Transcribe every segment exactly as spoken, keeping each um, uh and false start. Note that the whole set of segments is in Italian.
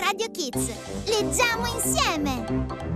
Radio Kids. Leggiamo insieme!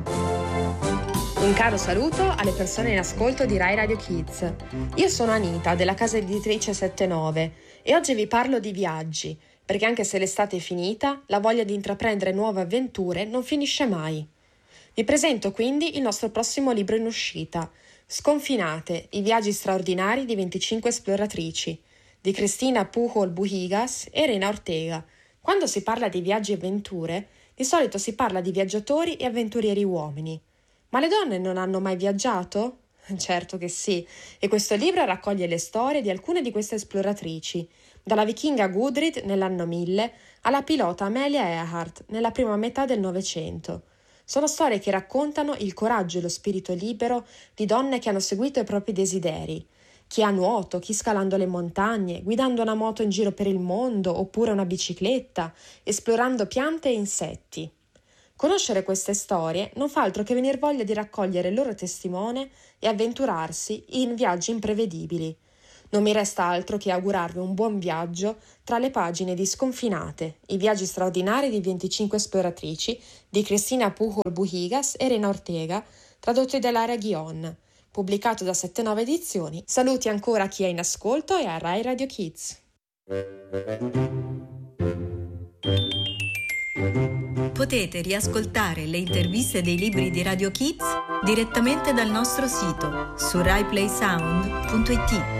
Un caro saluto alle persone in ascolto di Rai Radio Kids. Io sono Anita della casa editrice settantanove e oggi vi parlo di viaggi, perché anche se l'estate è finita, la voglia di intraprendere nuove avventure non finisce mai. Vi presento quindi il nostro prossimo libro in uscita, Sconfinate, i viaggi straordinari di venticinque esploratrici, di Cristina Pujol Buhigas e Elena Ortega. Quando si parla di viaggi e avventure, di solito si parla di viaggiatori e avventurieri uomini. Ma le donne non hanno mai viaggiato? Certo che sì, e questo libro raccoglie le storie di alcune di queste esploratrici, dalla vichinga Gudrid nell'anno mille alla pilota Amelia Earhart nella prima metà del Novecento. Sono storie che raccontano il coraggio e lo spirito libero di donne che hanno seguito i propri desideri, chi a nuoto, chi scalando le montagne, guidando una moto in giro per il mondo oppure una bicicletta, esplorando piante e insetti. Conoscere queste storie non fa altro che venir voglia di raccogliere il loro testimone e avventurarsi in viaggi imprevedibili. Non mi resta altro che augurarvi un buon viaggio tra le pagine di Sconfinate, i viaggi straordinari di venticinque esploratrici di Cristina Pujol Buhigas e Elena Ortega, tradotti dall'Area Ghion, pubblicato da settantanove Edizioni. Saluti ancora a chi è in ascolto e a Rai Radio Kids. Potete riascoltare le interviste dei libri di Radio Kids direttamente dal nostro sito su rai play sound punto it.